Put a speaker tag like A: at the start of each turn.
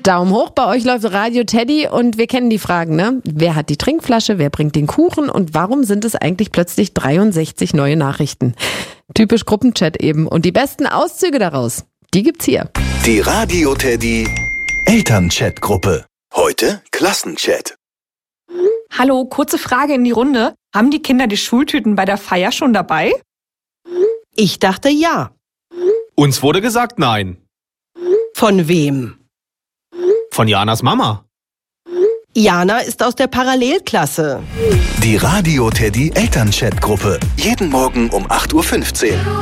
A: Daumen hoch, bei euch läuft Radio Teddy und wir kennen die Fragen, ne? Wer hat die Trinkflasche, wer bringt den Kuchen und warum sind es eigentlich plötzlich 63 neue Nachrichten? Typisch Gruppenchat eben. Und die besten Auszüge daraus, die gibt's hier.
B: Die Radio Teddy Elternchat-Gruppe. Heute Klassenchat.
C: Hallo, kurze Frage in die Runde. Haben die Kinder die Schultüten bei der Feier schon dabei?
D: Ich dachte ja.
E: Uns wurde gesagt nein.
D: Von wem?
E: Von Janas Mama.
D: Jana ist aus der Parallelklasse.
B: Die Radio Teddy Elternchat-Gruppe. Jeden Morgen um 8:15 Uhr.